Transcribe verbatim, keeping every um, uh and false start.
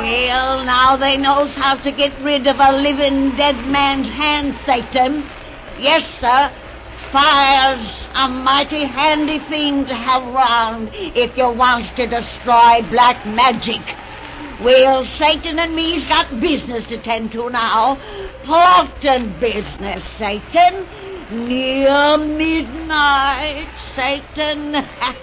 Well, now they knows how to get rid of a living dead man's hand, Satan. Yes, sir. Fire's a mighty handy thing to have round if you wants to destroy black magic. Well, Satan and me's got business to tend to now. Important business, Satan. Near midnight, Satan.